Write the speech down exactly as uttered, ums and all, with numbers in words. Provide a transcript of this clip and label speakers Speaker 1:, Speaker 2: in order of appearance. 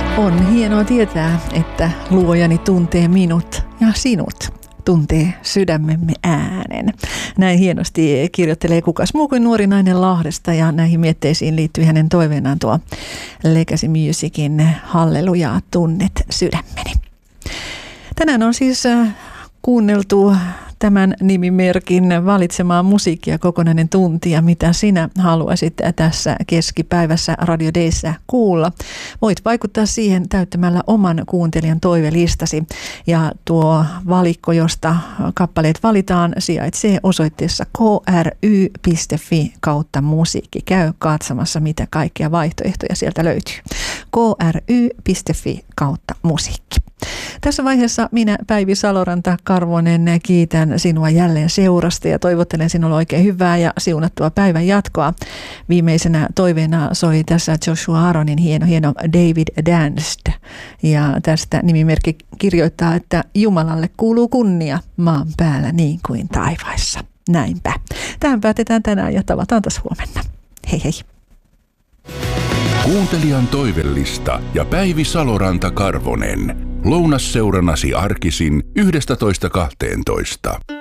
Speaker 1: On hienoa tietää, että luojani tuntee minut ja sinut tuntee sydämemme äänen. Näin hienosti kirjoittelee kukas muu kuin nuori nainen Lahdesta, ja näihin mietteisiin liittyy hänen toiveenaan tuo Legacy Musicin Hallelujaa, tunnet sydämeni. Tänään on siis kuunneltu tämän nimimerkin valitsemaa musiikkia kokonainen tunti, ja mitä sinä haluaisit tässä keskipäivässä Radio Dayssä kuulla. Voit vaikuttaa siihen täyttämällä oman kuuntelijan toivelistasi, ja tuo valikko, josta kappaleet valitaan, sijaitsee osoitteessa k r y piste f i kautta musiikki. Käy katsomassa, mitä kaikkia vaihtoehtoja sieltä löytyy. k r y piste f i kautta musiikki. Tässä vaiheessa minä, Päivi Saloranta-Karvonen, kiitän sinua jälleen seurasta ja toivottelen sinulle oikein hyvää ja siunattua päivän jatkoa. Viimeisenä toiveena soi tässä Joshua Aaronin hieno, hieno David Danced. Ja tästä nimimerkki kirjoittaa, että Jumalalle kuuluu kunnia maan päällä niin kuin taivaissa. Näinpä. Tähän päätetään tänään ja tavataan taas huomenna. Hei hei.
Speaker 2: Kuuntelijan toivellista ja Päivi Saloranta-Karvonen. Lounasseurannasi arkisin yhdestätoista kahteentoista.